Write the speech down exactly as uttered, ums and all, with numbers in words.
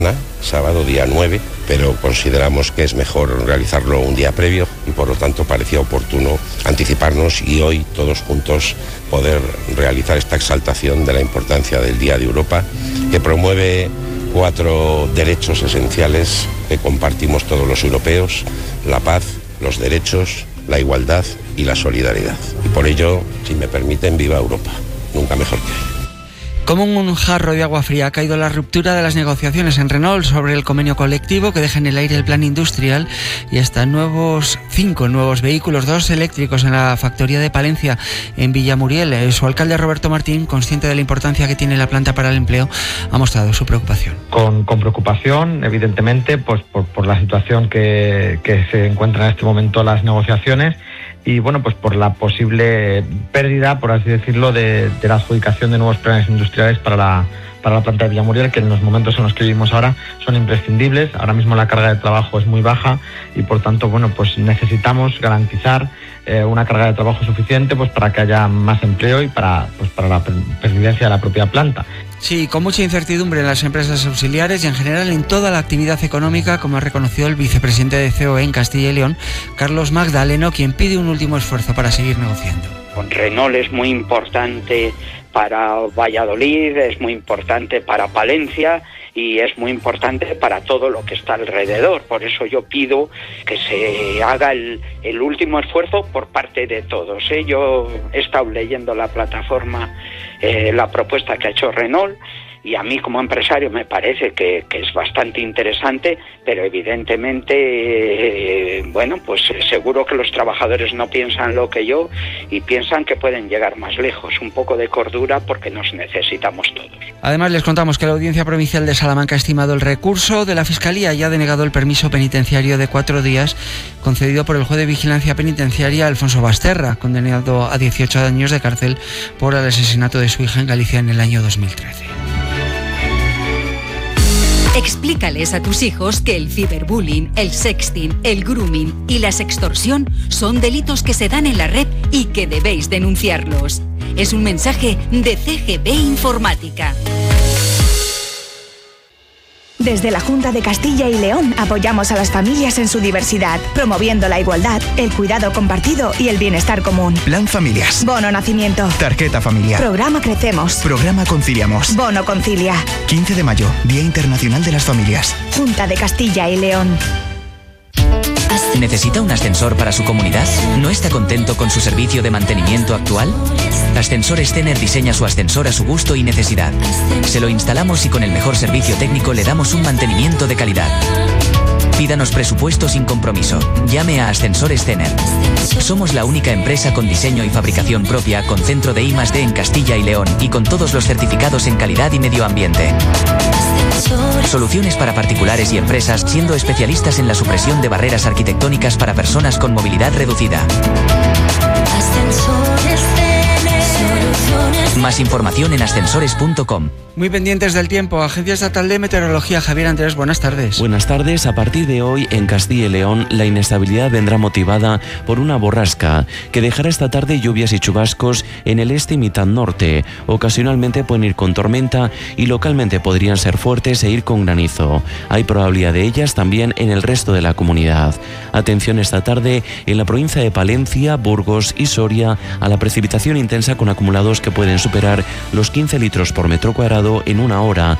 sábado día nueve, pero consideramos que es mejor realizarlo un día previo y por lo tanto parecía oportuno anticiparnos y hoy todos juntos poder realizar esta exaltación de la importancia del Día de Europa, que promueve cuatro derechos esenciales que compartimos todos los europeos: la paz, los derechos, la igualdad y la solidaridad. Y por ello, si me permiten, viva Europa, nunca mejor que hoy. Como un jarro de agua fría ha caído la ruptura de las negociaciones en Renault sobre el convenio colectivo que deja en el aire el plan industrial y hasta nuevos cinco nuevos vehículos, dos eléctricos en la factoría de Palencia en Villamuriel. Su alcalde Roberto Martín, consciente de la importancia que tiene la planta para el empleo, ha mostrado su preocupación. Con, con preocupación, evidentemente, pues por, por la situación que, que se encuentran en este momento las negociaciones. Y bueno, pues por la posible pérdida, por así decirlo, de, de la adjudicación de nuevos planes industriales para la, para la planta de Villamuriel, que en los momentos en los que vivimos ahora son imprescindibles. Ahora mismo la carga de trabajo es muy baja y por tanto, bueno, pues necesitamos garantizar eh, una carga de trabajo suficiente pues para que haya más empleo y para, pues para la pervivencia de la propia planta. Sí, con mucha incertidumbre en las empresas auxiliares y en general en toda la actividad económica, como ha reconocido el vicepresidente de C O E en Castilla y León, Carlos Magdaleno, quien pide un último esfuerzo para seguir negociando. Con Renault es muy importante para Valladolid, es muy importante para Palencia y es muy importante para todo lo que está alrededor. Por eso yo pido que se haga el, el último esfuerzo por parte de todos, ¿eh? Yo he estado leyendo la plataforma, eh, la propuesta que ha hecho Renault, y a mí como empresario me parece que, que es bastante interesante, pero evidentemente, eh, bueno, pues seguro que los trabajadores no piensan lo que yo y piensan que pueden llegar más lejos. Un poco de cordura porque nos necesitamos todos. Además, les contamos que la Audiencia Provincial de Salamanca ha estimado el recurso de la Fiscalía y ha denegado el permiso penitenciario de cuatro días concedido por el juez de vigilancia penitenciaria Alfonso Basterra, condenado a dieciocho años de cárcel por el asesinato de su hija en Galicia en el año dos mil trece. Explícales a tus hijos que el ciberbullying, el sexting, el grooming y la sextorsión son delitos que se dan en la red y que debéis denunciarlos. Es un mensaje de C G B Informática. Desde la Junta de Castilla y León apoyamos a las familias en su diversidad, promoviendo la igualdad, el cuidado compartido y el bienestar común. Plan Familias. Bono Nacimiento. Tarjeta Familiar. Programa Crecemos. Programa Conciliamos. Bono Concilia. quince de mayo, Día Internacional de las Familias. Junta de Castilla y León. ¿Necesita un ascensor para su comunidad? ¿No está contento con su servicio de mantenimiento actual? Ascensores Tener diseña su ascensor a su gusto y necesidad. Se lo instalamos y con el mejor servicio técnico le damos un mantenimiento de calidad. Pídanos presupuesto sin compromiso. Llame a Ascensores Tener. Somos la única empresa con diseño y fabricación propia, con centro de I más D en Castilla y León y con todos los certificados en calidad y medio ambiente. Soluciones para particulares y empresas, siendo especialistas en la supresión de barreras arquitectónicas para personas con movilidad reducida. Más información en ascensores punto com. Muy pendientes del tiempo. Agencia Estatal de Meteorología, Javier Andrés, buenas tardes. Buenas tardes. A partir de hoy, en Castilla y León, la inestabilidad vendrá motivada por una borrasca que dejará esta tarde lluvias y chubascos en el este y mitad norte. Ocasionalmente pueden ir con tormenta y localmente podrían ser fuertes e ir con granizo. Hay probabilidad de ellas también en el resto de la comunidad. Atención esta tarde en la provincia de Palencia, Burgos y Soria a la precipitación intensa con acumulados que pueden superar los quince litros por metro cuadrado en una hora,